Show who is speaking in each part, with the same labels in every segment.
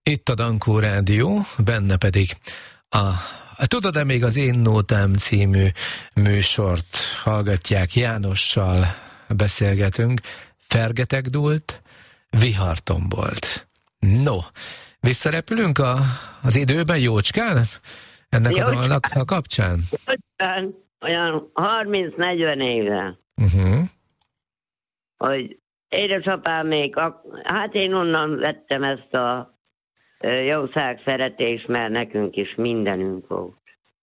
Speaker 1: Itt a Dankó Rádió, benne pedig Tudod-e még az Én Nótám című műsort hallgatják, Jánossal beszélgetünk, Fergeteg dúlt, vihar tombolt. No, visszarepülünk az időben jócskán? Ennek a dalnak a kapcsán?
Speaker 2: Jócskán, olyan 30-40 éve. Hogy édesapámék, hát én onnan vettem ezt a jószág szeretést, mert nekünk is mindenünk volt.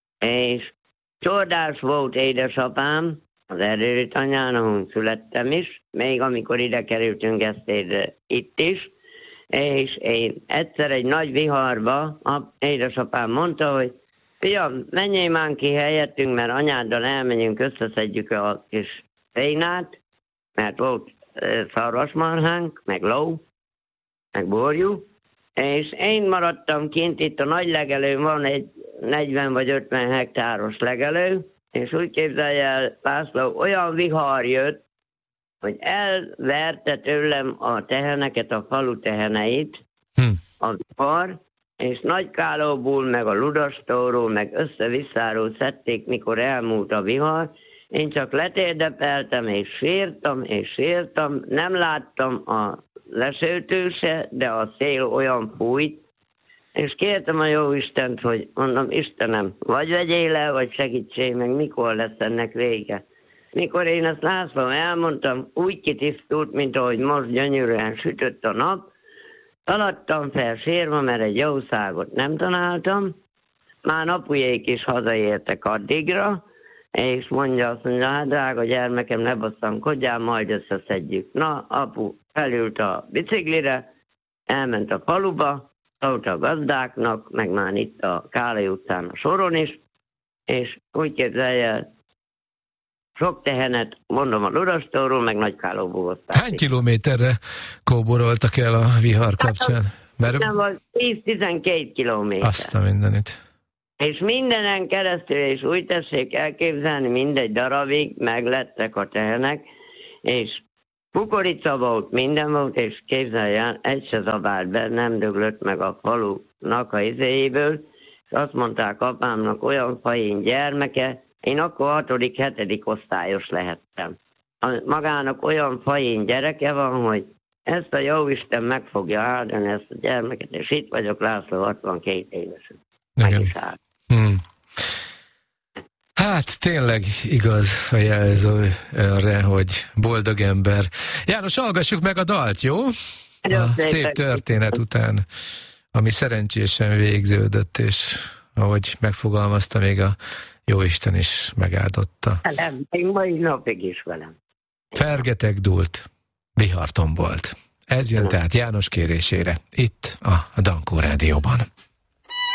Speaker 2: És csodás volt édesapám, az Erdőt anyán, ahol születtem is, még amikor ide kerültünk Esztérre itt is, és én egyszer egy nagy viharba, édesapám mondta, hogy fiam, menjél már ki helyettünk, mert anyáddal elmenjünk, összeszedjük a kis fénát, mert volt szarvasmarhánk, meg ló, meg borjú, és én maradtam kint, itt a nagy legelőn van egy 40 vagy 50 hektáros legelő, és úgy képzelje el, László, olyan vihar jött, hogy elverte tőlem a teheneket, a falu teheneit, a vihar, és Nagykálóból, meg a Ludastóról, meg össze-visszáról szedték, mikor elmúlt a vihar. Én csak letérdepeltem, és sírtam, nem láttam a lesőtől se, de a szél olyan fújt, és kértem a Jóistent, hogy mondom, Istenem, vagy vegyél le, vagy segítség meg, mikor lesz ennek vége. Mikor én ezt László elmondtam, úgy kitisztult, mint ahogy most gyönyörűen sütött a nap, szaladtam fel sírva, mert egy jószágot nem találtam, már apujék is hazaértek addigra, és azt mondja, hát drága gyermekem, ne bosszankodjál, majd összeszedjük. Na, apu felült a biciklire, elment a faluba, szólt a gazdáknak, meg már itt a Kálai utcán a soron is, és úgy képzelje, sok tehenet, mondom, a Ludastóról, meg Nagykálóból hozták.
Speaker 1: Hány kilométerre kóboroltak el a vihar kapcsán?
Speaker 2: Nem volt 10-12 kilométer.
Speaker 1: Azt a mindenit.
Speaker 2: És mindenen keresztül, és úgy tessék elképzelni, mindegy darabig meglettek a tehenek, és kukorica volt, minden volt, és képzeljen, egy se zabált be, nem döglött meg a falunak a izéjéből, és azt mondták apámnak, olyan fajén gyermeke, én akkor 6.-7. osztályos lehettem. Magának olyan fajén gyereke van, hogy ezt a Jóisten meg fogja áldani, ezt a gyermeket, és itt vagyok, László, 62 évesen. Meg is áll.
Speaker 1: Hát tényleg igaz a jelző erre, hogy boldog ember. János, hallgassuk meg a dalt, jó? A szép történet után, ami szerencsésen végződött, és ahogy megfogalmazta, még a Jóisten is megáldotta.
Speaker 2: Nem, még mai napig is velem.
Speaker 1: Fergeteg dúlt, vihar tombolt. Ez jön tehát János kérésére, itt a Dankó Rádióban.